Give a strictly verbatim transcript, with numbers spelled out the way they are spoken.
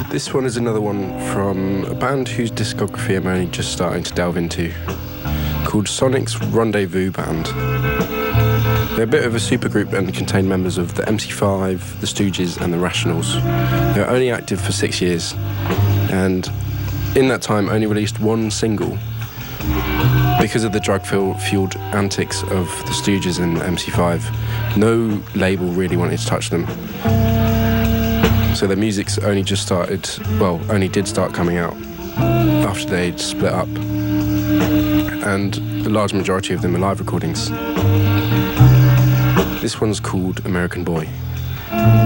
This one is another one from a band whose discography I'm only just starting to delve into, called Sonic's Rendezvous Band. They're a bit of a supergroup and contain members of the M C five, the Stooges and the Rationals. They're only active for six years and in that time only released one single. Because of the drug-fueled antics of the Stooges and M C five, no label really wanted to touch them. So their music's only just started, well, only did start coming out after they'd split up. And the large majority of them are live recordings. This one's called American Boy.